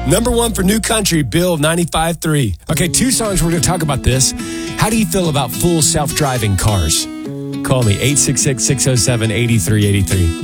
Number one for New Country, Bill 95.3. Okay, 2 songs. We're going to talk about this. How do you feel about full self-driving cars? Call me, 866-607-8383.